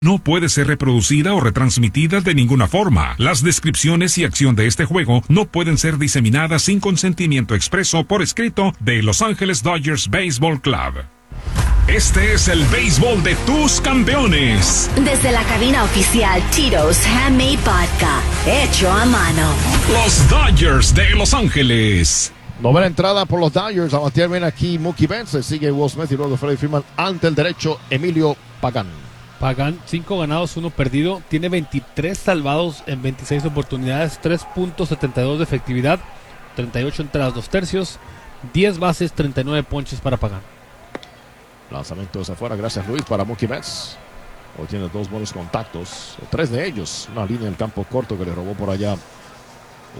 No puede ser reproducida o retransmitida de ninguna forma. Las descripciones y acción de este juego no pueden ser diseminadas sin consentimiento expreso por escrito de Los Ángeles Dodgers Baseball Club. Este es el béisbol de tus campeones. Desde la cabina oficial Tito's Handmade Vodka, hecho a mano. Los Dodgers de Los Ángeles. Novena entrada por los Dodgers. A batear bien aquí Mookie Betts. Sigue Will Smith y luego Freddie Freeman ante el derecho Emilio Pagan. Pagan, 5 ganados, 1 perdido. Tiene 23 salvados en 26 oportunidades, 3.72 de efectividad, 38 entradas 2 tercios, 10 bases, 39 ponches para Pagan. Lanzamiento hacia afuera, gracias Luis, para Mookie Betts. Hoy tiene 2 buenos contactos, 3 de ellos. Una línea en el campo corto que le robó por allá